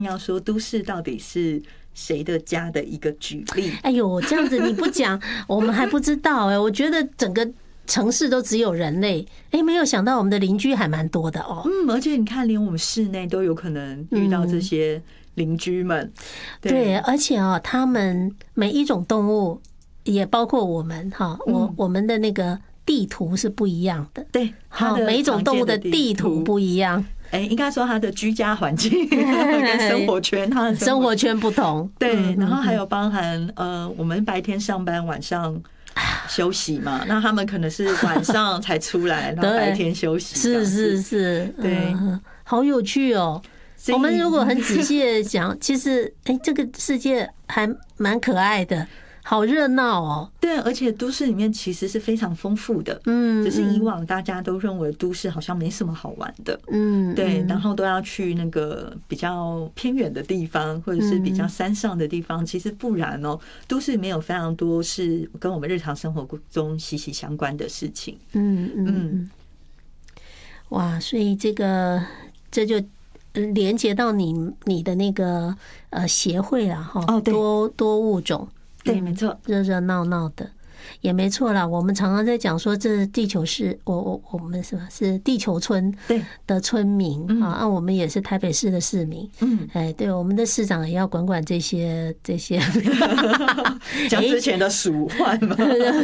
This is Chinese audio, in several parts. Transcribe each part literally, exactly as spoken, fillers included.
要说都市到底是谁的家的一个举例。 哎呦，这样子你不讲，我们还不知道哎、欸。我觉得整个城市都只有人类，哎、欸，没有想到我们的邻居还蛮多的哦。 嗯，而且你看，连我们室内都有可能遇到这些邻居们。嗯、 对, 对，而且啊、哦，他们每一种动物，也包括我们哈，我、嗯、我们的那个地图是不一样的。 对， 好，每一种动物的地图不一样。 哎、欸，应该说它的居家环境跟生活圈，它的生活圈不同。 对，然后还有包含呃，我们白天上班，晚上休息嘛，那他们可能是晚上才出来，然后白天休息。 是是是， 对、 嗯，好有趣哦。我们如果很仔细的讲，其实哎、欸，这个世界还蛮可爱的。好热闹哦！ 对，而且都市里面其实是非常丰富的，嗯，只是以往大家都认为都市好像没什么好玩的，嗯，对，然后都要去那个比较偏远的地方，或者是比较山上的地方，其实不然哦，都市里面有非常多是跟我们日常生活中息息相关的事情，嗯嗯， 哇，所以这个这就连接到你你的那个呃协会啊，哈，哦，多多物种。 对，没错， 热热闹闹的也没错啦。我们常常在讲说，这地球是我我我们什么是地球村的村民啊，那我们也是台北市的市民。嗯，哎，对，我们的市长也要管管这些这些。 讲之前的鼠患嘛。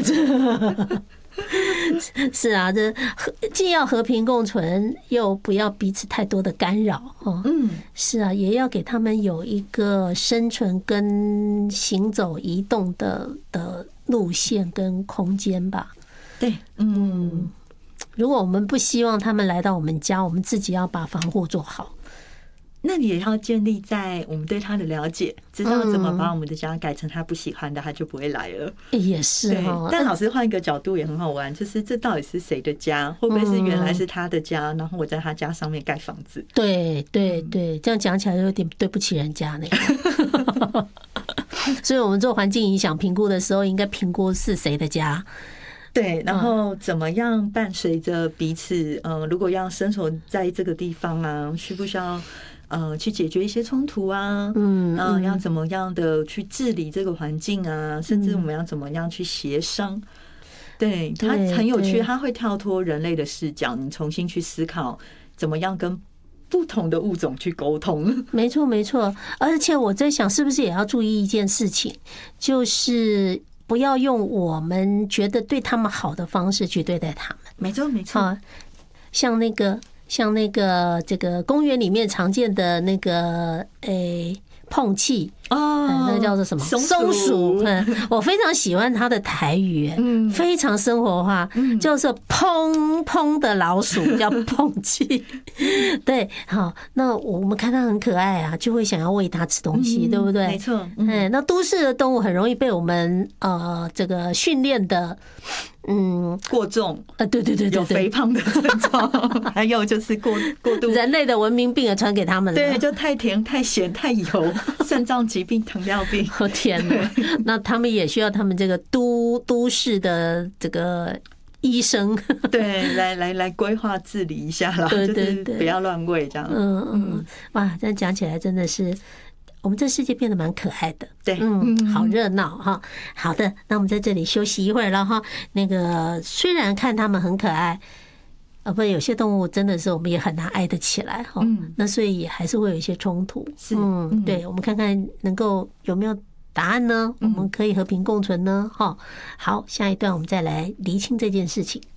是啊，这既要和平共存，又不要彼此太多的干扰哦。嗯，是啊，也要给他们有一个生存跟行走移动的的路线跟空间吧。 对，嗯， 如果我们不希望他们来到我们家，我们自己要把防护做好。 那你也要建立在我们对他的了解，知道怎么把我们的家改成他不喜欢的，他就不会来了。 也是哦， 但老师换一个角度也很好玩，就是这到底是谁的家？会不会是原来是他的家，然后我在他家上面盖房子？ 对对对，这样讲起来有点对不起人家那个。所以我们做环境影响评估的时候，应该评估是谁的家。 对，然后怎么样伴随着彼此？呃，如果要生活在这个地方啊，需不需要？呃，去解决一些冲突啊，嗯，嗯，要怎么样的去治理这个环境啊，甚至我们要怎么样去协商？对，它很有趣，它会跳脱人类的视角，你重新去思考怎么样跟不同的物种去沟通。 没错，没错。而且我在想，是不是也要注意一件事情，就是不要用我们觉得对他们好的方式去对待他们。 没错，没错。 像那个。像那个这个公园里面常见的那个诶碰气哦，那个叫做什么松鼠？我非常喜欢它的台语，嗯，非常生活化，就是砰砰的老鼠叫碰气。对，好，那我们看它很可爱啊，就会想要喂它吃东西，对不对？ 没错。 嗯，那都市的动物很容易被我们呃这个训练的。嗯， 过重啊，对对对对， 有肥胖的症状，还有就是过过度人类的文明病也传给他们了， 对，就太甜、太咸、太油，肾脏疾病、糖尿病。 我天哪！那他们也需要他们这个都都市的这个医生， 对，来来来规划治理一下啦， 对对对， 就是不要乱喂这样。 嗯嗯，哇，这样讲起来真的是。我们这世界变得蛮可爱的， 对， 嗯，好热闹哈。好的，那我们在这里休息一会儿了哈。那个虽然看他们很可爱，呃，不，有些动物真的是我们也很难爱得起来哈。嗯，那所以也还是会有一些冲突。 是， 嗯，对，我们看看能够有没有答案呢？我们可以和平共存呢？哈，好，下一段我们再来厘清这件事情。